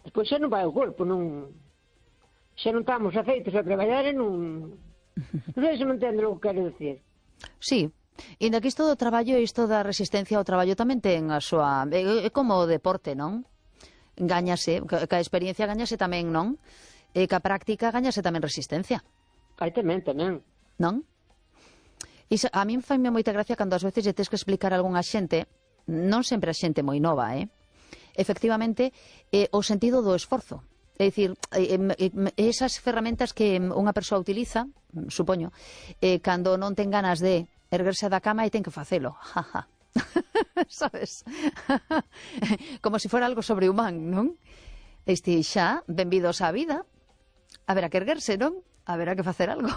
Pois xa non vai o corpo, non... Xa non estamos afeitos a traballar e non... Non sei se me entende o que quero dicir. Sí, e que isto do traballo e isto da resistencia ao traballo tamén ten a súa... É como o deporte, non? Gáñase, que a experiencia gáñase tamén, non? E que a práctica gáñase tamén resistencia. Aí tamén. Non? E a min faime moita gracia cando ás veces lle tes que explicar a algunha xente, non sempre a xente moi nova, efectivamente, o sentido do esforzo. É dicir, esas ferramentas que unha persoa utiliza, supoño, cando non ten ganas de erguerse da cama e ten que facelo. Sabes? Como se fora algo sobrehumán, non? Xa, benvidos á vida. Haberá que erguerse, non? Haberá que facer algo.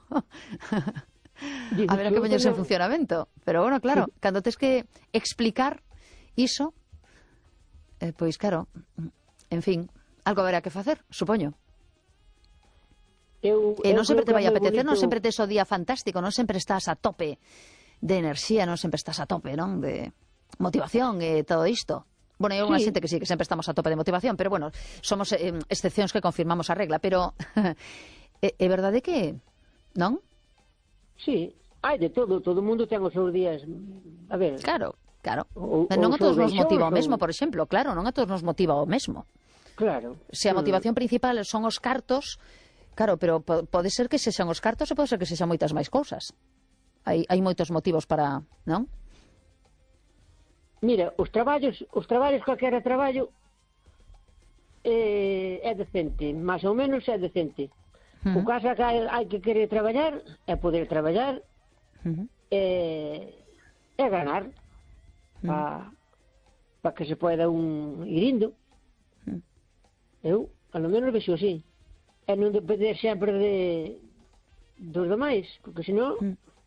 Haberá que poñerse en funcionamento. Pero, bueno, claro, cando tes que explicar iso, pois, claro, en fin... Algo haberá que facer, supoño. E non sempre te vai a apetecer, non sempre tes o día fantástico, non sempre estás a tope de enerxía, non sempre estás a tope, non? De motivación e todo isto. Bueno, hai unha xente que sí, que sempre estamos a tope de motivación, pero bueno, somos excepcións que confirmamos a regla, pero é verdade que, non? Sí, hai de todo o mundo ten os seus días, a ver... Claro. Non a todos nos motiva o mesmo, por exemplo, claro, non a todos nos motiva o mesmo. Claro. Se a motivación principal son os cartos, claro, pero pode ser que sexan os cartos e pode ser que sexan moitas máis cousas. Hai moitos motivos para, non? Mira, os traballos, calquera traballo é decente, máis ou menos é decente. O caso é que hai que querer traballar, é poder traballar, é ganar, para que se poida ir indo. Eu, ao menos, vexo así. E non depender sempre dos demais, porque senón...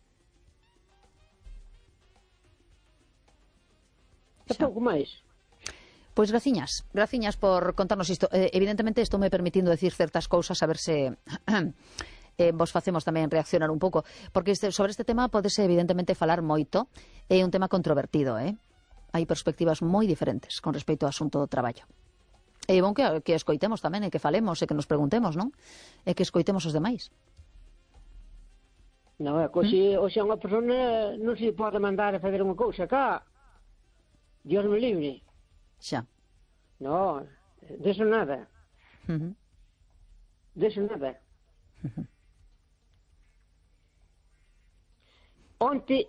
É pouco máis. Pois graciñas por contarnos isto. Evidentemente, estou me permitindo decir certas cousas, a ver se vos facemos tamén reaccionar un pouco, porque sobre este tema podese evidentemente falar moito. É un tema controvertido, hai perspectivas moi diferentes con respecto ao asunto do traballo. É bon que escoitemos tamén, e que falemos, e que nos preguntemos, non? E que escoitemos os demais. Non, é que hoxe unha persona non se pode mandar a fazer unha cousa cá. Dios me libre. Xa. Non, deso nada. Deso nada. Onte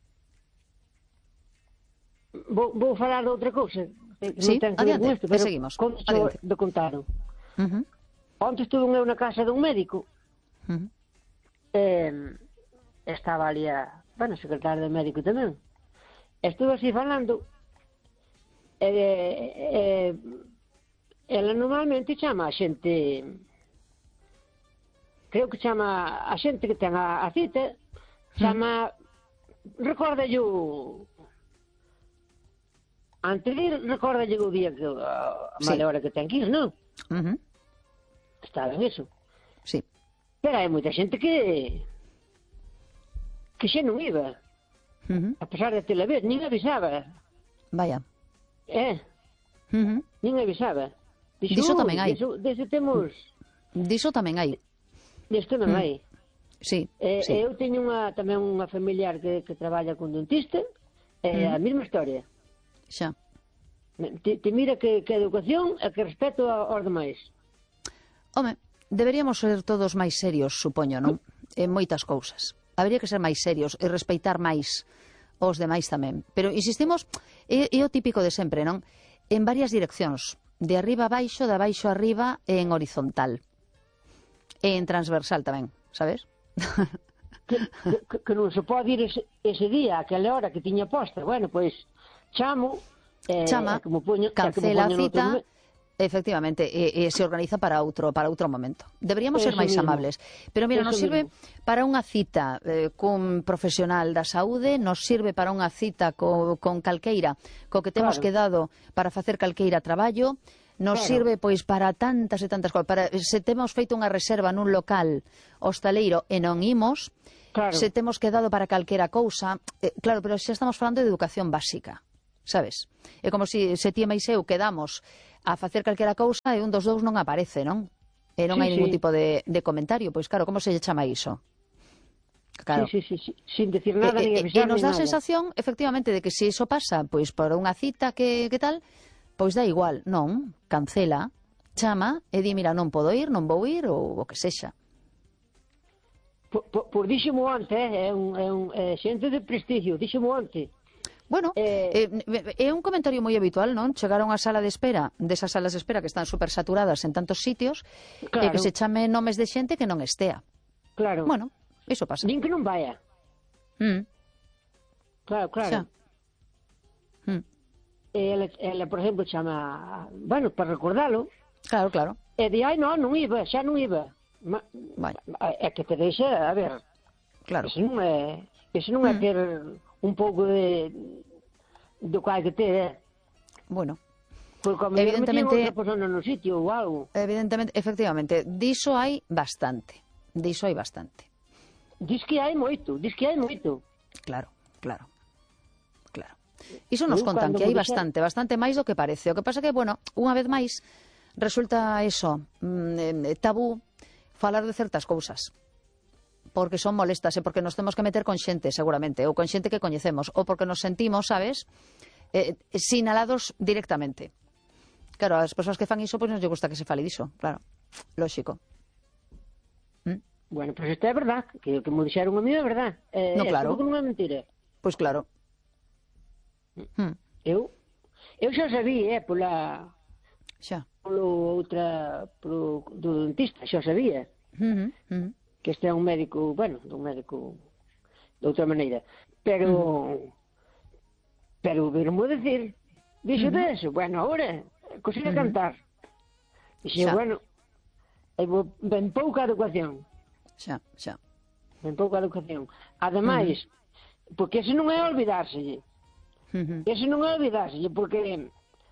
vou falar de outra cousa. Sí, adiante, seguimos. De contaron. Onte estuve eu na casa dun médico. Estaba ali bueno, secretario de médico tamén. Estuve así falando. Ela normalmente chama a xente... Creo que chama a xente que ten a cita. Chama... Recórdalle o... Antes de ir, recórdalle o día que a mala hora que ten que ir, non? Está ben eso. Sí. Pero hai moita xente que xa non iba. A pesar de tela vez, nin avisaba. Vaya. Nin avisaba. Diso tamén hai. Diso temos... Diso tamén hai. Diso tamén hai. Sí. Eu teño tamén unha familiar que traballa con dentista, a mesma historia. Xa. Te mira que educación e que respeto aos demais. Home, deberíamos ser todos máis serios, supoño, non? En moitas cousas. Habería que ser máis serios e respeitar máis os demais tamén. Pero insistimos, é o típico de sempre, non? En varias direccións. De arriba a baixo, de abaixo a arriba e en horizontal. E en transversal tamén, sabes? Que non se pode ir ese día, aquela hora que tiña posta. Bueno, pois... Chama, cancela a cita, efectivamente, e se organiza para outro momento. Deberíamos ser máis amables. Pero mira, nos sirve para unha cita cun profesional da saúde, nos sirve para unha cita con calqueira, co que temos quedado para facer calqueira traballo, nos sirve pois para tantas e tantas cousas. Se temos feito unha reserva nun local hostaleiro e non imos, se temos quedado para calquera cousa, claro, pero xa estamos falando de educación básica. Sabes? É como se ti e máis eu quedamos a facer calquera cousa e un dos dous non aparece, non? E non Sí, hai ningún sí. tipo de comentario. Pois claro, como se lle chama iso? Claro. Sí, sin decir nada, ni E avisar, nos ni dá a nada. sensación, efectivamente, de que se iso pasa, pois por unha cita que tal, pois dá igual. Non, cancela, chama e di, mira, non podo ir, non vou ir, ou o que sexa. Por díximo onte, xente de prestigio, díximo onte. Bueno, é un comentario moi habitual, non? Chegar a unha sala de espera, desas salas de espera que están super saturadas en tantos sitios, e Claro. que se chame nomes de xente que non estea. Claro. Bueno, iso pasa. Din que non vaya. Claro. Xa. Ela, por exemplo, chama, bueno, para recordalo, Claro. e di, ai, non iba, xa non iba. Vai. É que te deixa, a ver, Claro. Eso non é ter un pouco do cual que ter, Bueno, Porque como evidentemente evidentemente, outra persona no sitio ou algo. evidentemente, efectivamente, diso hai bastante. Diso hai bastante. Diz que hai moito. Claro. Iso nos contan que hai bastante máis do que parece. O que pasa que, bueno, unha vez máis, resulta eso, tabú falar de certas cousas. Porque son molestas e porque nos temos que meter con xente, seguramente, ou con xente que coñecemos, ou porque nos sentimos, sabes, sinalados directamente. Claro, as persoas que fan iso, pois non lle gusta que se fale diso, claro, lóxico. Bueno, pois isto é verdad, que me dixeron a mí é verdad. No, claro. Que non é mentira. Pois claro. Eu xa sabía, Xa. polo do dentista, xa sabía. Que este é un médico, bueno, un médico de outra maneira, pero vermo decir, dixo deso, bueno, ahora, cosí de cantar. Dixe, bueno, ben pouca educación. Xa. Ben pouca educación. Ademais, porque ese non é olvidárselle. Ese non é olvidárselle, porque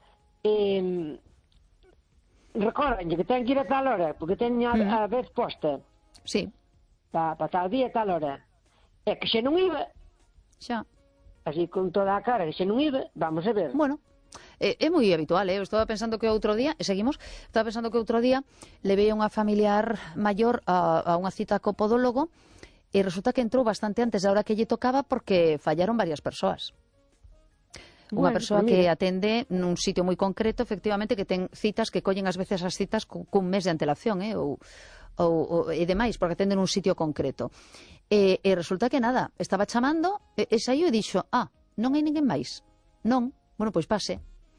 recordanlle que ten que ir a tal hora, porque ten a vez posta. Sí. Para tal día, tal hora. É que xe non iba. Xa. Así con toda a cara, que xe non iba, vamos a ver. Bueno, é moi habitual, Eu estaba pensando que outro día, levei a unha familiar maior a unha cita co podólogo e resulta que entrou bastante antes da hora que lle tocaba porque fallaron varias persoas. Unha persoa que atende nun sitio moi concreto, efectivamente, que ten citas que collen ás veces as citas cun mes de antelación, e demais, porque atenden un sitio concreto. E resulta que nada, estaba chamando, e saiu e dixo, non hai ninguén máis. Non, bueno, pois pase.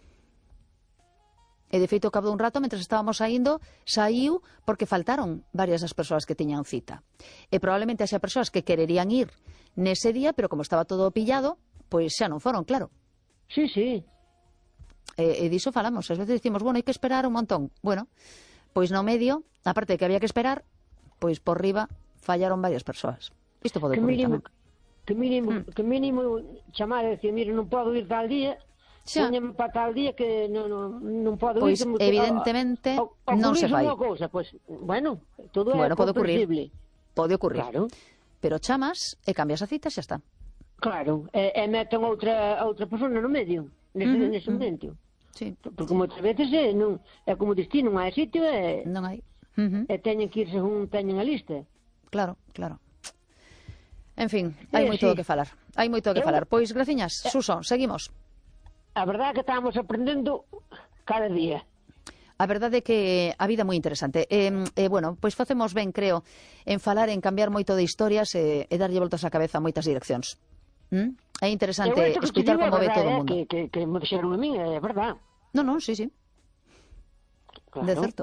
E de feito, ao cabo dun rato, mentre estábamos saiu porque faltaron varias das persoas que tiñan cita. E probablemente haxa persoas que quererían ir nese día, pero como estaba todo pillado, pois xa non foron, claro. Sí. E diso falamos, ás veces dicimos, bueno, hai que esperar un montón. Bueno, pois no medio, aparte de que había que esperar, pois por riba fallaron varias persoas. Isto pode ocurrir tamén. Que mínimo chamar e decir, mire, non podo ir tal día, poñeme para tal día que non podo ir. Pois evidentemente non se fai. Pois, bueno, todo é comprensible. Pode ocurrir. Claro. Pero chamas e cambias a cita e xa está. Claro, e meten outra persona no medio, nese momento. Sí. Porque moitas veces é como destino, non hai sitio non hai. E teñen que ir según teñen a lista. Claro. En fin, hai moito do que falar. Pois, graciñas, Suso, seguimos. A verdade é que estamos aprendendo cada día. A verdade é que a vida é moi interesante. Bueno, pois facemos ben, creo, en falar, en cambiar moito de historias e darlle voltas á cabeza a moitas direccións. É interesante escutar como ve todo o mundo. Que me dixeron a min, é verdade. Non, sí. Claro. De certo.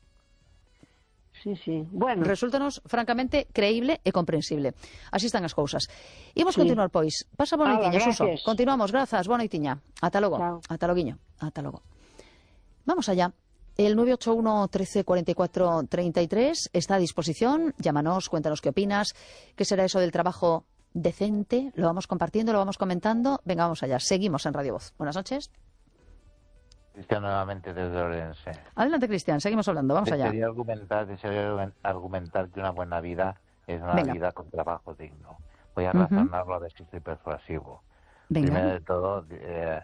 Sí. Bueno. Resúltanos, francamente, creíble e comprensible. Así están as cousas. Imos continuar, pois. Pasa boa noitiña, Suso. Continuamos, grazas, boa noitiña. Ata logo. Chao. Ata loguiño. Ata logo. Vamos allá. El 981 13 44 33 está a disposición. Llámanos, cuéntanos qué opinas. ¿Qué será eso del trabajo decente? Lo vamos compartiendo, lo vamos comentando. Venga, vamos allá. Seguimos en Radio Voz. Buenas noches. Cristian, nuevamente desde Orense. Adelante, Cristian, seguimos hablando, vamos allá. Desearía argumentar que una buena vida es una vida con trabajo digno. Voy a razonarlo a ver si soy persuasivo. Venga. Primero de todo,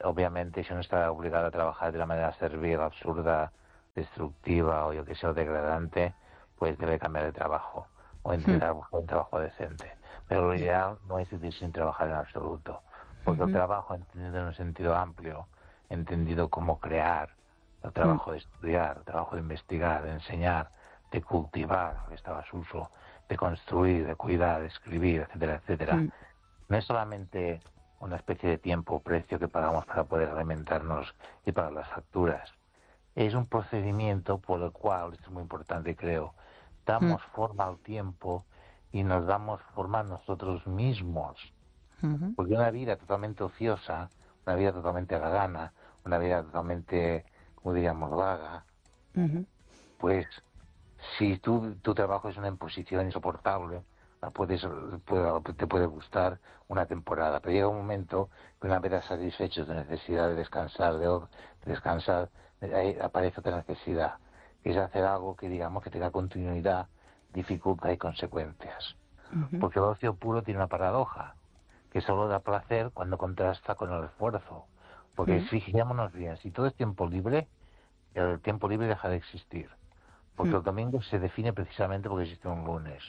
obviamente, si uno está obligado a trabajar de una manera servil, absurda, destructiva o yo que sé, o degradante, pues debe cambiar de trabajo o intentar buscar un trabajo decente. Pero lo ideal no es vivir sin trabajar en absoluto, porque el trabajo, entendido en un sentido amplio, entendido como crear, el trabajo de estudiar, el trabajo de investigar, de enseñar, de cultivar, que estaba su uso, de construir, de cuidar, de escribir, etcétera, etcétera, no es solamente una especie de tiempo o precio que pagamos para poder alimentarnos y pagar las facturas. Es un procedimiento por el cual, esto es muy importante creo, damos forma al tiempo y nos damos forma a nosotros mismos. Porque una vida totalmente ociosa, una vida totalmente vagana, una vida totalmente, como diríamos, vaga, pues si tu trabajo es una imposición insoportable, te puede gustar una temporada, pero llega un momento que una vez satisfecho de necesidad de descansar, ahí aparece otra necesidad, que es hacer algo que digamos que tenga continuidad, dificultad y consecuencias. Porque el ocio puro tiene una paradoja, que solo da placer cuando contrasta con el esfuerzo. Porque fijémonos bien, si todo es tiempo libre, el tiempo libre deja de existir. Porque el domingo se define precisamente porque existe un lunes.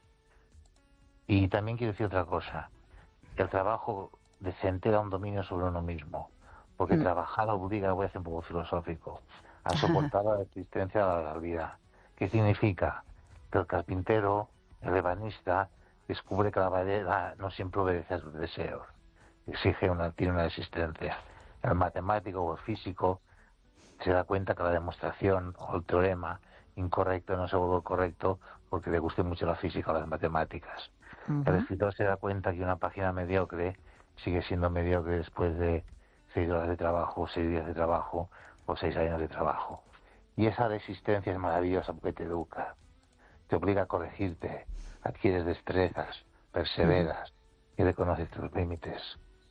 Y también quiero decir otra cosa. El trabajo decente da un dominio sobre uno mismo. Porque trabajar obliga, voy a ser un poco filosófico, a soportar la existencia de la vida. ¿Qué significa? Que el carpintero, el ebanista, descubre que la madera no siempre obedece a sus deseos. Tiene una existencia. El matemático o el físico se da cuenta que la demostración o el teorema incorrecto no se vuelve correcto porque le guste mucho la física o las matemáticas. El escritor se da cuenta que una página mediocre sigue siendo mediocre después de 6 horas de trabajo, 6 días de trabajo o 6 años de trabajo. Y esa resistencia es maravillosa porque te educa, te obliga a corregirte, adquieres destrezas, perseveras y reconoces tus límites.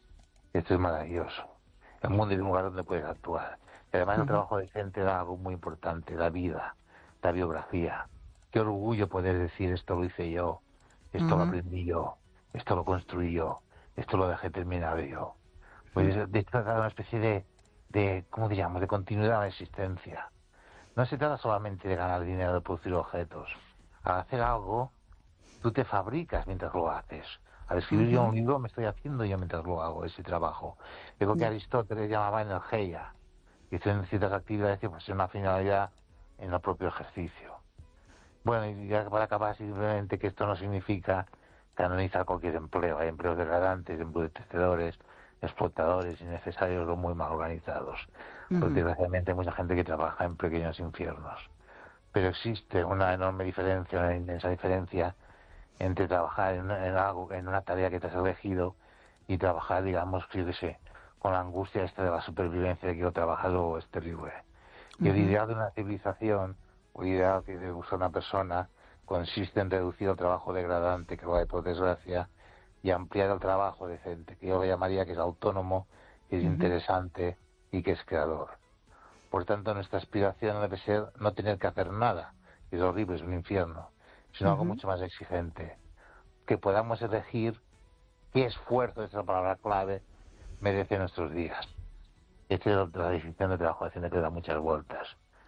Esto es maravilloso. El mundo es un lugar donde puedes actuar. Y además el trabajo decente da algo muy importante, da vida, da biografía. Qué orgullo poder decir esto lo hice yo, esto lo aprendí yo, esto lo construí yo, esto lo dejé terminado yo. Pues de hecho da una especie de ¿cómo diríamos?, de continuidad a la existencia. No se trata solamente de ganar dinero, de producir objetos. Al hacer algo, tú te fabricas mientras lo haces. Al escribir yo un libro me estoy haciendo yo mientras lo hago, ese trabajo. Es lo que Aristóteles llamaba energía. Y en ciertas actividades que pues, es una finalidad en el propio ejercicio. Bueno, y ya para acabar simplemente que esto no significa canonizar cualquier empleo. Hay empleos degradantes, embrutecedores, explotadores, innecesarios o muy mal organizados. Porque desgraciadamente hay mucha gente que trabaja en pequeños infiernos. Pero existe una enorme diferencia, una inmensa diferencia entre trabajar en algo, en una tarea que te has elegido y trabajar, digamos, yo qué sé, con la angustia esta de la supervivencia de que yo trabajo es terrible. Y el ideal de una civilización, o el ideal que debe buscar una persona, consiste en reducir el trabajo degradante que lo hay por desgracia y ampliar el trabajo decente, que yo lo llamaría que es autónomo, que es interesante y que es creador. Por tanto, nuestra aspiración debe ser no tener que hacer nada, que es horrible, es un infierno, sino algo mucho más exigente, que podamos elegir qué esfuerzo, esa es la palabra clave, merece nuestros días. Esta es la definición de trabajo decente que da muchas vueltas.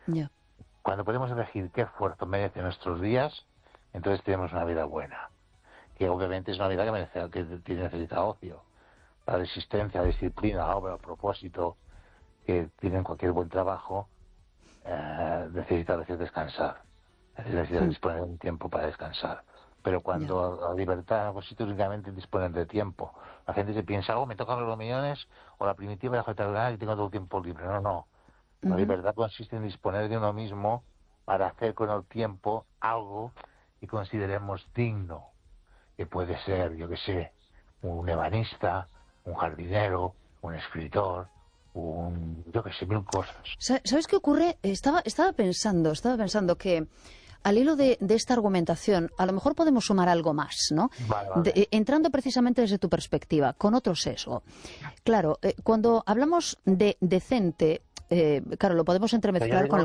Cuando podemos elegir qué esfuerzo merece nuestros días, entonces tenemos una vida buena, que obviamente es una vida que necesita ocio, la resistencia, la disciplina, la obra, el propósito que tienen cualquier buen trabajo, necesita a veces descansar, necesita disponer de un tiempo para descansar. Pero cuando la libertad no consiste únicamente en disponer de tiempo, la gente se piensa, me toca los millones, o la primitiva dejo de trabajar y tengo todo el tiempo libre. No. La libertad consiste en disponer de uno mismo para hacer con el tiempo algo que consideremos digno, que puede ser, yo qué sé, un ebanista, un jardinero, un escritor, yo qué sé, mil cosas. ¿Sabes qué ocurre? Estaba pensando que al hilo de esta argumentación, a lo mejor podemos sumar algo más, ¿no? Vale. Entrando precisamente desde tu perspectiva, con otro sesgo. Claro, cuando hablamos de decente, claro, lo podemos entremezclar con el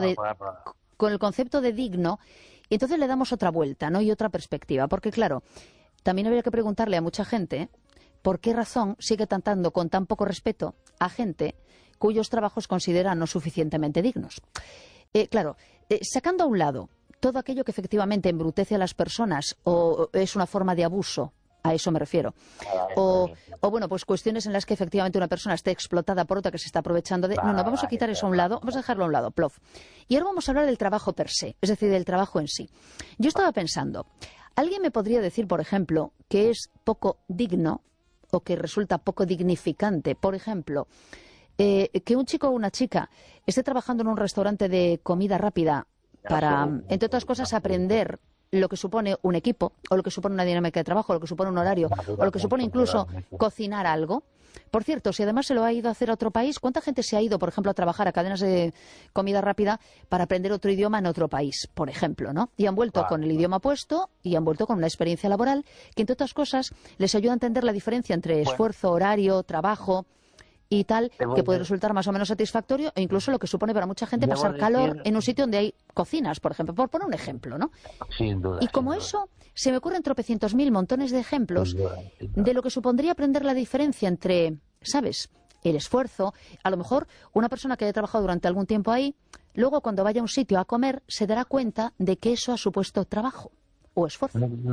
concepto de digno, y entonces le damos otra vuelta, ¿no? Y otra perspectiva, porque claro, también habría que preguntarle a mucha gente por qué razón sigue tratando con tan poco respeto a gente cuyos trabajos considera no suficientemente dignos. Claro, sacando a un lado todo aquello que efectivamente embrutece a las personas o es una forma de abuso, a eso me refiero. O bueno, pues cuestiones en las que efectivamente una persona esté explotada por otra que se está aprovechando de... No, vamos a quitar eso a un lado, vamos a dejarlo a un lado, plof. Y ahora vamos a hablar del trabajo per se, es decir, del trabajo en sí. Yo estaba pensando, ¿alguien me podría decir, por ejemplo, que es poco digno o que resulta poco dignificante, por ejemplo, que un chico o una chica esté trabajando en un restaurante de comida rápida para, entre otras cosas, aprender lo que supone un equipo, o lo que supone una dinámica de trabajo, o lo que supone un horario, o lo que supone incluso cocinar algo? Por cierto, si además se lo ha ido a hacer a otro país, ¿cuánta gente se ha ido, por ejemplo, a trabajar a cadenas de comida rápida para aprender otro idioma en otro país, por ejemplo, ¿no? Y han vuelto con el idioma puesto y han vuelto con una experiencia laboral que, entre otras cosas, les ayuda a entender la diferencia entre esfuerzo, horario, trabajo y tal, que puede resultar más o menos satisfactorio, e incluso lo que supone para mucha gente pasar calor en un sitio donde hay cocinas, por ejemplo, por poner un ejemplo, ¿no? Sin duda. Y como eso, se me ocurren tropecientos mil montones de ejemplos de lo que supondría aprender la diferencia entre, ¿sabes?, el esfuerzo. A lo mejor una persona que haya trabajado durante algún tiempo ahí, luego cuando vaya a un sitio a comer, se dará cuenta de que eso ha supuesto trabajo o esfuerzo.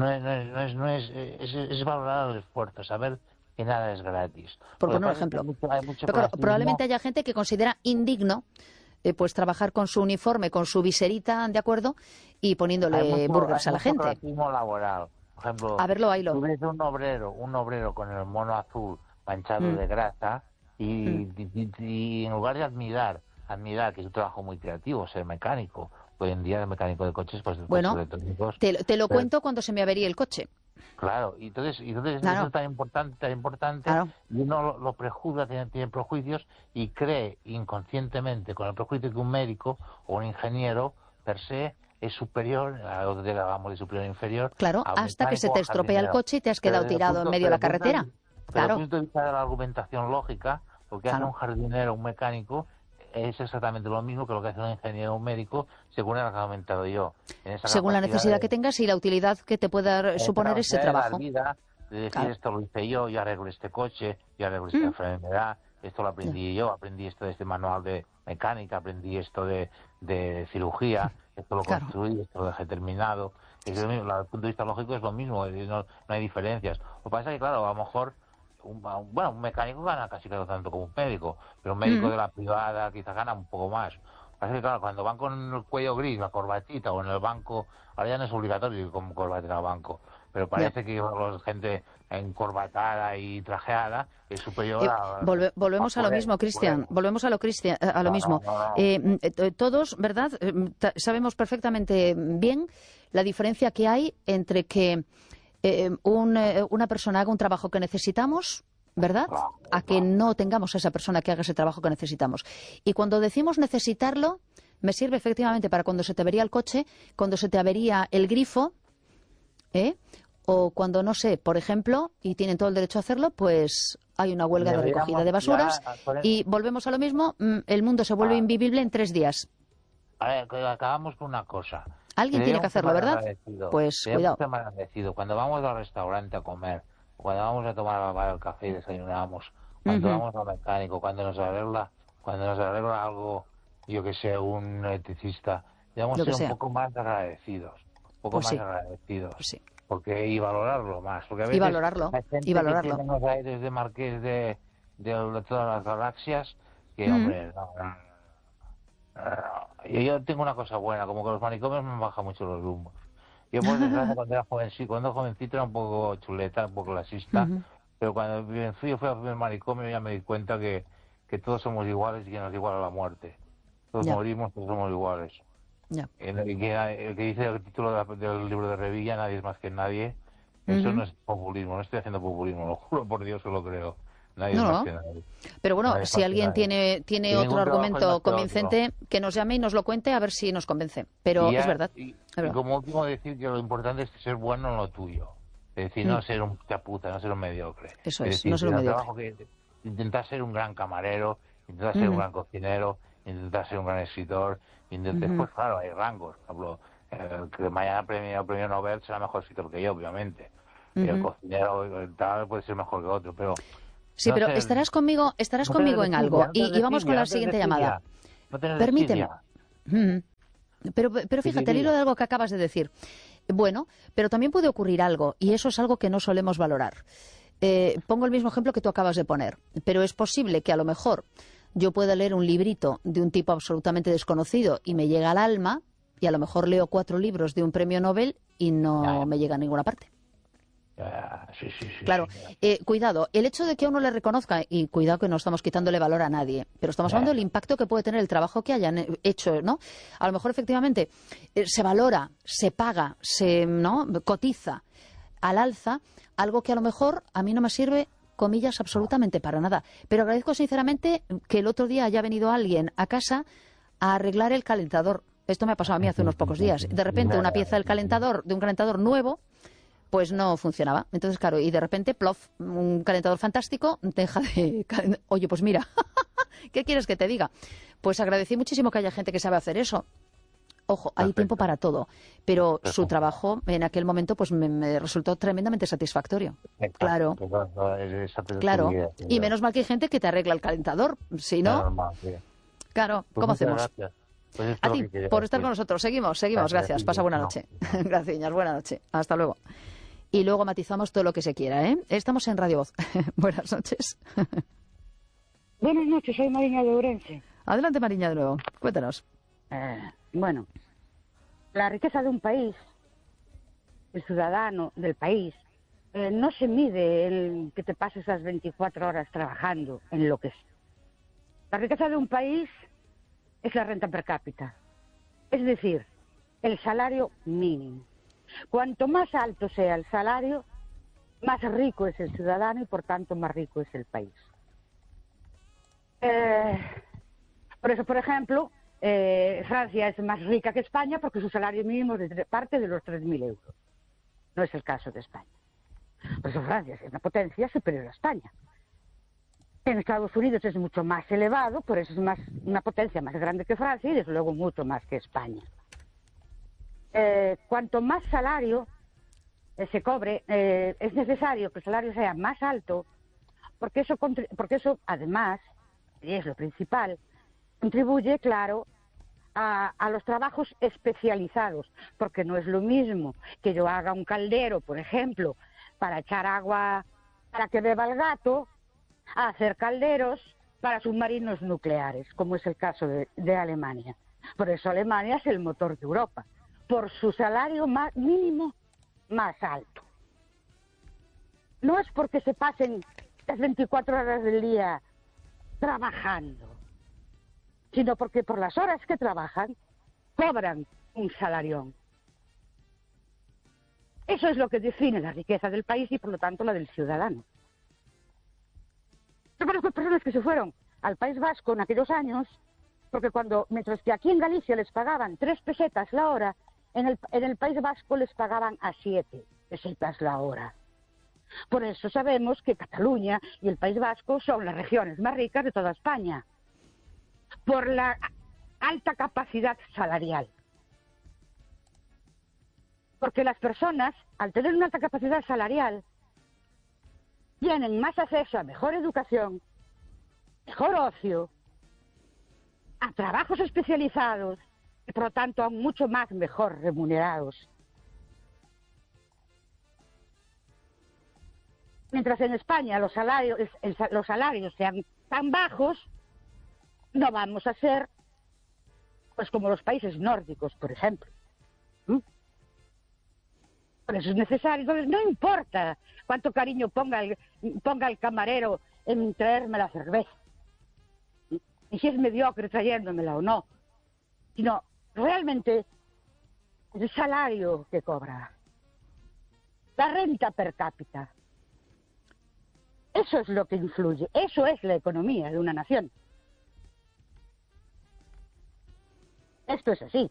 Es valorar el esfuerzo, saber que nada es gratis. Por poner un ejemplo. Pero claro, probablemente haya gente que considera indigno pues trabajar con su uniforme, con su viserita, ¿de acuerdo? Y poniéndole burgers a la gente. Laboral. Por ejemplo, a verlo, haylo. Tú ves un obrero con el mono azul manchado de grasa y en lugar de admirar que es un trabajo muy creativo, ser mecánico. Hoy en día el mecánico de coches, pues bueno, electrónicos, te lo cuento cuando se me averíe el coche. Claro, y entonces claro. eso es tan importante, claro. Y uno lo prejuzga, tiene prejuicios y cree inconscientemente con el prejuicio que un médico o un ingeniero per se es superior, a lo que llamamos de superior e inferior. Claro, hasta que se te estropea el coche y te has quedado tirado en medio de la carretera. Desde el punto de vista de la argumentación lógica, lo que hace un jardinero, un mecánico, es exactamente lo mismo que lo que hace un ingeniero o un médico, según el que he comentado yo. Según la necesidad que tengas y la utilidad que te pueda suponer ese trabajo. Vida, de decir, esto lo hice yo arreglo este coche, yo arreglo esta enfermedad, esto lo aprendí yo, aprendí esto de este manual de mecánica, aprendí esto de cirugía, esto lo construí, esto lo dejé terminado. Desde el punto de vista lógico es lo mismo, no hay diferencias. Lo que pasa es que, claro, a lo mejor un mecánico gana casi tanto como un médico, pero un médico de la privada quizás gana un poco más. Así que, claro, cuando van con el cuello gris, la corbatita o en el banco, ahora ya no es obligatorio ir con corbatita al banco, pero parece que la gente encorbatada y trajeada es superior a... Volvemos a lo mismo, Cristian, volvemos a lo mismo. Todos, ¿verdad?, sabemos perfectamente bien la diferencia que hay entre que una persona haga un trabajo que necesitamos, ¿verdad?, a que no tengamos a esa persona que haga ese trabajo que necesitamos. Y cuando decimos necesitarlo, me sirve efectivamente para cuando se te avería el coche, cuando se te avería el grifo, o cuando, no sé, por ejemplo, y tienen todo el derecho a hacerlo, pues hay una huelga de recogida de basuras y volvemos a lo mismo, el mundo se vuelve invivible en 3 días. A ver, acabamos con una cosa. Alguien tiene que hacerlo, ¿verdad? Pues cuidado. Cuando vamos al restaurante a comer, cuando vamos a tomar el café y desayunamos, cuando vamos al mecánico, cuando nos arregla algo, yo que sé, un electricista, debemos ser un poco más agradecidos. Pues sí. Porque y valorarlo más. Porque a veces hay gente que tiene unos aires de marqués de todas las galaxias que, hombre, yo tengo una cosa buena, como que los manicomios me bajan mucho los humos. Yo, por desgracia, cuando jovencito era un poco chuleta, un poco clasista, pero cuando fui al primer manicomio ya me di cuenta que todos somos iguales y que nos iguala la muerte. Todos morimos, todos somos iguales. El que dice el título del libro de Revilla, nadie es más que nadie, eso no es populismo, no estoy haciendo populismo, lo juro por Dios que lo creo. Nadie es más que nadie. Pero bueno, si alguien tiene otro argumento convincente, que nos llame y nos lo cuente a ver si nos convence. Pero es verdad. Y como último decir que lo importante es ser bueno en lo tuyo. Es decir, no ser un chapuza, no ser un mediocre. Eso es, no ser un mediocre. Intentar ser un gran camarero, intentar ser un gran cocinero, intentar ser un gran escritor. Después, claro, hay rangos. Por ejemplo, que mañana premio Nobel será mejor escritor que yo, obviamente. Y el cocinero tal puede ser mejor que otro, pero... Sí, no pero sé, estarás conmigo en algo. Y vamos con la siguiente llamada. Permíteme. Pero fíjate, al hilo de algo que acabas de decir. Bueno, pero también puede ocurrir algo, y eso es algo que no solemos valorar. Pongo el mismo ejemplo que tú acabas de poner, pero es posible que a lo mejor yo pueda leer un librito de un tipo absolutamente desconocido y me llega al alma, y a lo mejor leo 4 libros de un premio Nobel y no me llega a ninguna parte. Sí, Claro, cuidado, el hecho de que a uno le reconozca, y cuidado que no estamos quitándole valor a nadie, pero estamos hablando del impacto que puede tener el trabajo que hayan hecho, ¿no? A lo mejor efectivamente se valora, se paga, ¿no? Cotiza al alza algo que a lo mejor a mí no me sirve, comillas, absolutamente para nada. Pero agradezco sinceramente que el otro día haya venido alguien a casa a arreglar el calentador. Esto me ha pasado a mí hace unos pocos días. De repente una pieza del calentador, de un calentador nuevo, pues no funcionaba. Entonces, claro, y de repente, plof, un calentador fantástico deja de... Oye, pues mira, ¿qué quieres que te diga? Pues agradecí muchísimo que haya gente que sabe hacer eso. Ojo, hay tiempo para todo, pero su trabajo en aquel momento pues me resultó tremendamente satisfactorio. Claro, claro. Y menos mal que hay gente que te arregla el calentador, si no... Claro, ¿cómo hacemos? A ti, por estar con nosotros. Seguimos. Gracias. Pasa buena noche. Gracias, buena noche. Hasta luego. Y luego matizamos todo lo que se quiera, ¿eh? Estamos en Radio Voz. Buenas noches. Buenas noches, soy Mariña de Ourense. Adelante, Mariña, de nuevo. Cuéntanos. Bueno, la riqueza de un país, el ciudadano del país, no se mide en que te pases las 24 horas trabajando en lo que es. La riqueza de un país es la renta per cápita, es decir, el salario mínimo. Cuanto más alto sea el salario, más rico es el ciudadano y por tanto más rico es el país. Por eso, por ejemplo, Francia es más rica que España porque su salario mínimo parte de los 3.000 euros. No es el caso de España. Por eso Francia es una potencia superior a España. En Estados Unidos es mucho más elevado, por eso es una potencia más grande que Francia y desde luego mucho más que España. Cuanto más salario se cobre, es necesario que el salario sea más alto, porque eso además, y es lo principal, contribuye, claro, a los trabajos especializados, porque no es lo mismo que yo haga un caldero, por ejemplo, para echar agua para que beba el gato, a hacer calderos para submarinos nucleares, como es el caso de Alemania. Por eso Alemania es el motor de Europa, por su salario mínimo más alto. No es porque se pasen las 24 horas del día trabajando, sino porque por las horas que trabajan cobran un salarión. Eso es lo que define la riqueza del país y por lo tanto la del ciudadano. Yo conozco personas que se fueron al País Vasco en aquellos años, porque mientras que aquí en Galicia les pagaban 3 pesetas la hora, en el País Vasco les pagaban a 7 pesetas la hora. Por eso sabemos que Cataluña y el País Vasco son las regiones más ricas de toda España, por la alta capacidad salarial. Porque las personas, al tener una alta capacidad salarial, tienen más acceso a mejor educación, mejor ocio, a trabajos especializados y por lo tanto a mucho más mejor remunerados. Mientras en España los salarios sean tan bajos, no vamos a ser pues como los países nórdicos, por ejemplo. Por eso es necesario. Entonces, no importa cuánto cariño ponga el camarero en traerme la cerveza, y si es mediocre trayéndomela o no, sino realmente el salario que cobra, la renta per cápita. Eso es lo que influye, eso es la economía de una nación. Esto es así.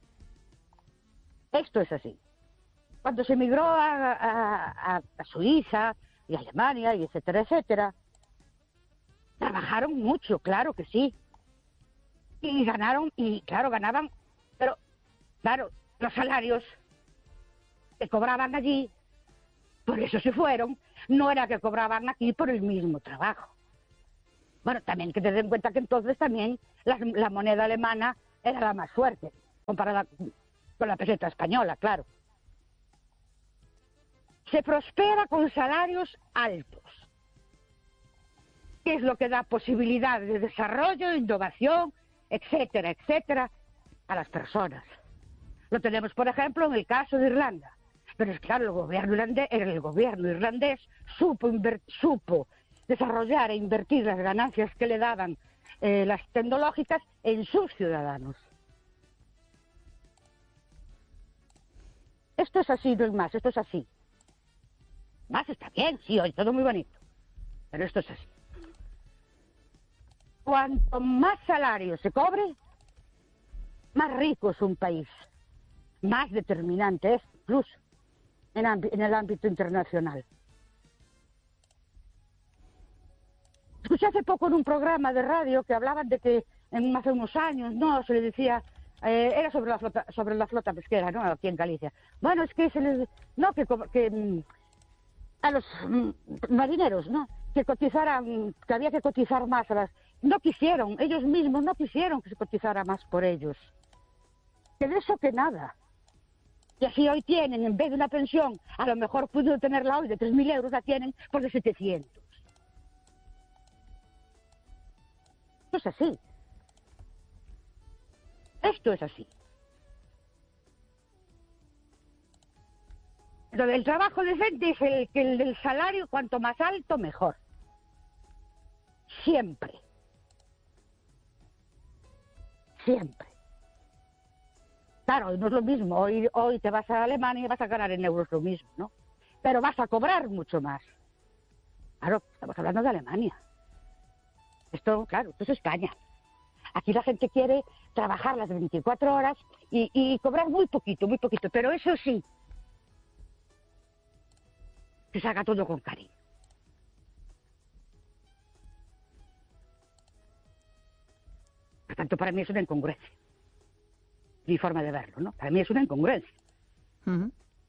Esto es así. Cuando se emigró a Suiza y Alemania y etcétera, etcétera, trabajaron mucho, claro que sí. Y ganaron, y claro, ganaban, pero claro, los salarios que cobraban allí Por eso se fueron. No era que cobraban aquí por el mismo trabajo. Bueno, también que tener en cuenta que entonces también la moneda alemana era la más fuerte, comparada con la peseta española, claro. Se prospera con salarios altos, que es lo que da posibilidad de desarrollo, innovación, etcétera, etcétera, a las personas. Lo tenemos, por ejemplo, en el caso de Irlanda. Pero es claro, el gobierno irlandés supo desarrollar e invertir las ganancias que le daban las tecnológicas en sus ciudadanos. Esto es así, no es más, esto es así. Más está bien, sí, hoy todo muy bonito, pero esto es así. Cuanto más salario se cobre, más rico es un país, más determinante es, incluso en el ámbito internacional. Escuché hace poco en un programa de radio que hablaban de que hace unos años, no, se le decía, era sobre la flota pesquera, ¿no? Aquí en Galicia. Bueno, es que se les, no, que a los marineros, ¿no? Que cotizaran, que había que cotizar más a las, no quisieron, ellos mismos no quisieron que se cotizara más por ellos. Que de eso que nada. Y así hoy tienen, en vez de una pensión, a lo mejor pudo tenerla hoy de 3.000 euros, la tienen por de 700. Esto es así. Esto es así. Lo del trabajo decente es el del salario, cuanto más alto, mejor. Siempre. Siempre. Claro, no es lo mismo. Hoy te vas a Alemania y vas a ganar en euros lo mismo, ¿no? Pero vas a cobrar mucho más. Claro, estamos hablando de Alemania. Esto, claro, esto es España. Aquí la gente quiere trabajar las 24 horas y cobrar muy poquito, pero eso sí, que se haga todo con cariño. Por tanto, para mí es una incongruencia. Mi forma de verlo, ¿no? Para mí es una incongruencia. Ujú.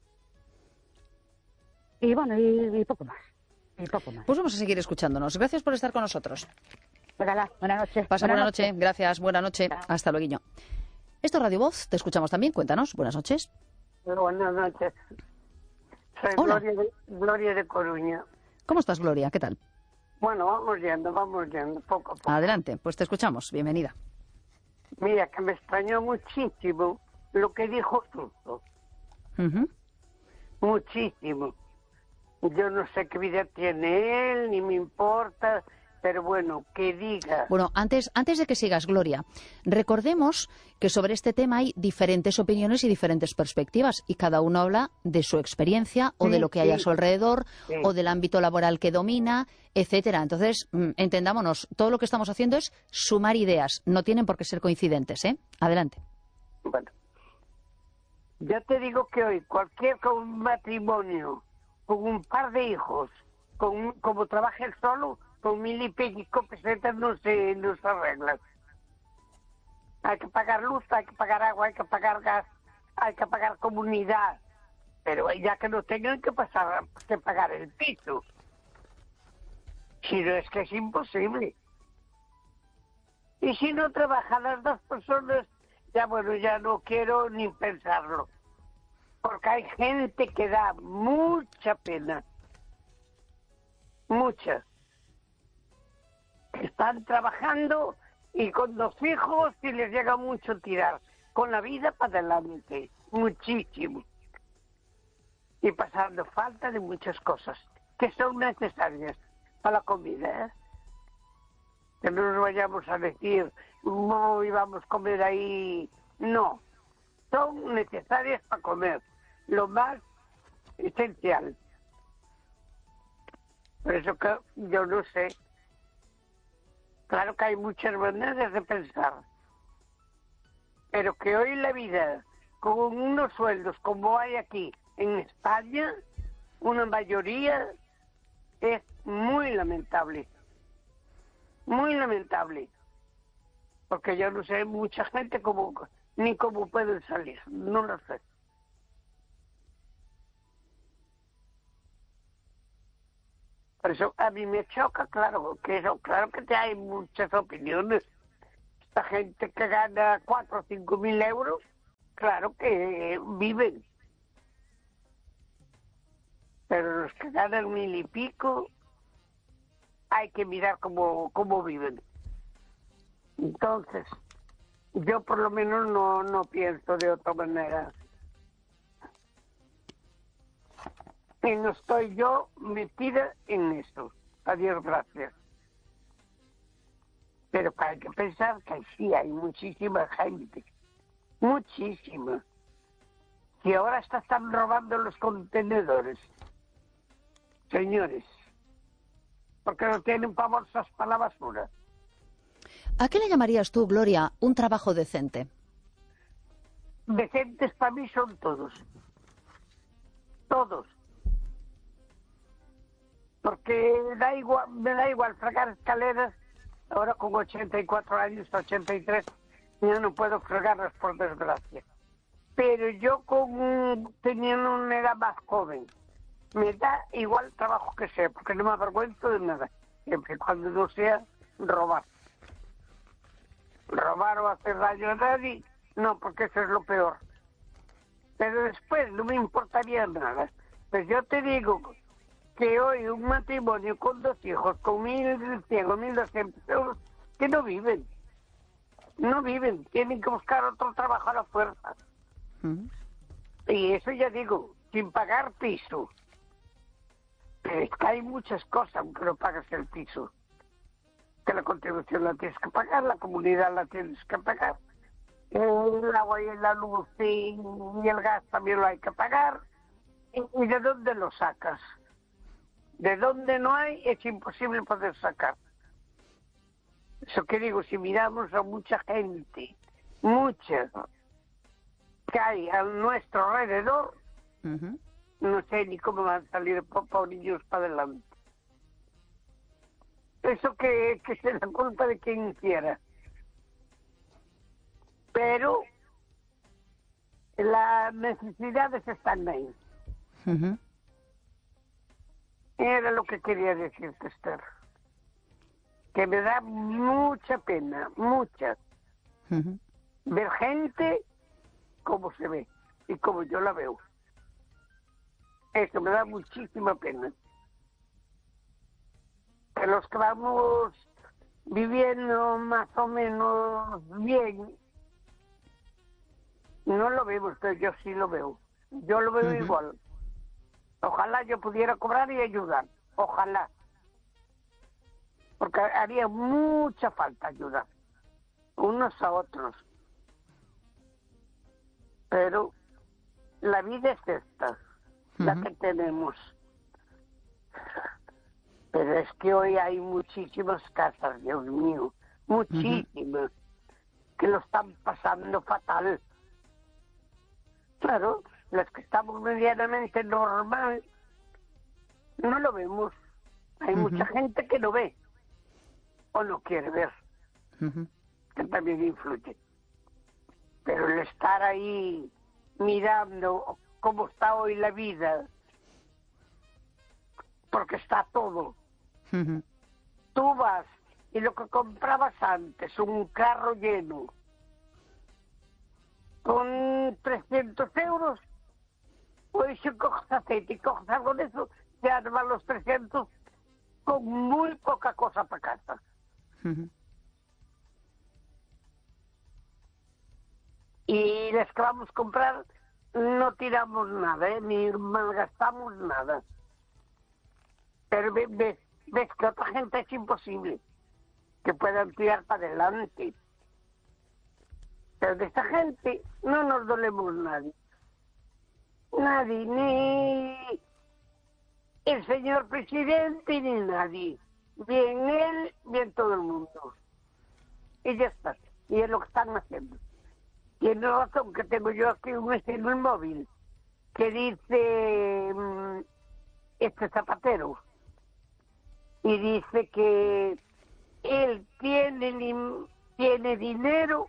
Y bueno, y poco más. Y poco más. Pues vamos a seguir escuchándonos. Gracias por estar con nosotros. Buenas noches. Pasa buena noche. Gracias, buena noche. Hasta luego. Esto es Radio Voz, te escuchamos también. Cuéntanos, buenas noches. Buenas noches. Soy Hola. Gloria de Coruña. ¿Cómo estás, Gloria? ¿Qué tal? Bueno, vamos yendo, poco a poco. Adelante, pues te escuchamos. Bienvenida. Mira, que me extrañó muchísimo lo que dijo Suso. Ujú. Muchísimo. Yo no sé qué vida tiene él, ni me importa, pero bueno, que diga. Bueno, antes de que sigas, Gloria, recordemos que sobre este tema hay diferentes opiniones y diferentes perspectivas y cada uno habla de su experiencia o de lo que hay a su alrededor o del ámbito laboral que domina, etcétera. Entonces, entendámonos, todo lo que estamos haciendo es sumar ideas, no tienen por qué ser coincidentes, ¿eh? Adelante. Bueno, yo te digo que hoy con un matrimonio, con un par de hijos, como trabaja él solo, con 1.000 y pico pesetas no se arreglan. Hay que pagar luz, hay que pagar agua, hay que pagar gas, hay que pagar comunidad. Pero ya que no tengan que pagar el piso. Si no, es que es imposible. Y si no trabajan las dos personas, ya bueno, ya no quiero ni pensarlo. Porque hay gente que da mucha pena. Mucha. Están trabajando y con 2 hijos y les llega mucho tirar. Con la vida para adelante. Muchísimo. Y pasando falta de muchas cosas que son necesarias para la comida, ¿eh? Que no nos vayamos a decir, no íbamos a comer ahí. No. Son necesarias para comer. Lo más esencial. Por eso que yo no sé. Claro que hay muchas maneras de pensar. Pero que hoy la vida, con unos sueldos como hay aquí en España, una mayoría, es muy lamentable. Muy lamentable. Porque yo no sé mucha gente ni cómo pueden salir. No lo sé. Por eso a mí me choca, claro, claro que hay muchas opiniones. Esta gente que gana 4 o 5 mil euros, claro que viven. Pero los que ganan 1000 y pico, hay que mirar cómo viven. Entonces, yo por lo menos no pienso de otra manera. Y no estoy yo metida en eso. Adiós, gracias. Pero hay que pensar que sí hay muchísima gente. Muchísima. Y ahora están robando los contenedores. Señores, porque no tienen para bolsas para la basura. ¿A qué le llamarías tú, Gloria, un trabajo decente? Decentes para mí son todos. Todos. Porque me da igual fregar escaleras. Ahora con 84 años, 83, ya no puedo fregarlas por desgracia. Pero yo teniendo una edad más joven, me da igual trabajo que sea, porque no me avergüenzo de nada. Siempre y cuando no sea robar. Robar o hacer daño a nadie, no, porque eso es lo peor. Pero después no me importaría nada. Pues yo te digo que hoy un matrimonio con 2 hijos, con 1.100 o 1.200 euros, que no viven. No viven, tienen que buscar otro trabajo a la fuerza. Y eso ya digo, sin pagar piso. Pero es que hay muchas cosas aunque no pagas el piso. Que la contribución la tienes que pagar, la comunidad la tienes que pagar. El agua y la luz y el gas también lo hay que pagar. ¿Y de dónde lo sacas? De donde no hay es imposible poder sacar. Eso que digo, si miramos a mucha gente, mucha, que hay a nuestro alrededor, no sé ni cómo van a salir pobrillos para adelante. Eso que se da culpa de quien quiera. Pero las necesidades están ahí. Era lo que quería decirte, Esther. Que me da mucha pena, mucha, ver gente como se ve y como yo la veo. Eso me da muchísima pena. Que los que vamos viviendo más o menos bien, no lo vemos, pero yo sí lo veo. Yo lo veo igual. Ojalá yo pudiera cobrar y ayudar. Ojalá. Porque haría mucha falta ayudar. Unos a otros. Pero la vida es esta. La que tenemos. Pero es que hoy hay muchísimas casas, Dios mío. Muchísimas. Que lo están pasando fatal. Claro, los que estamos medianamente normal, no lo vemos. Hay mucha gente que lo ve o no quiere ver, que también influye. Pero el estar ahí mirando cómo está hoy la vida, porque está todo. Tú vas y lo que comprabas antes, un carro lleno, con 300 euros, hoy si coges aceite y coges algo de eso, te arman los 300 con muy poca cosa para casa. Y las que vamos a comprar no tiramos nada, ni malgastamos nada. Pero ves que otra gente es imposible que puedan tirar para adelante. Pero de esta gente no nos dolemos nadie. Nadie, ni el señor presidente, ni nadie. Bien él, bien todo el mundo. Y ya está. Y es lo que están haciendo. Tiene razón que tengo yo aquí en el móvil que dice este Zapatero. Y dice que él tiene dinero,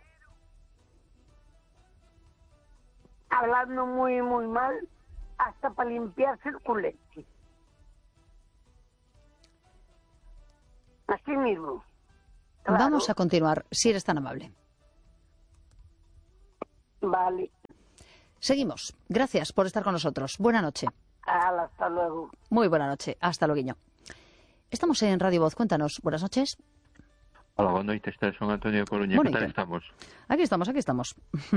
hablando muy, muy mal, hasta para limpiarse el culete. aquí mismo. Claro. Vamos a continuar, si eres tan amable. Vale. Seguimos. Gracias por estar con nosotros. Buena noche. Hasta luego. Muy buena noche. Hasta luego. Estamos en Radio Voz. Cuéntanos. Buenas noches. Hola, boa noite, este é Son Antonio de Coruña. Que tal estamos? Aquí estamos.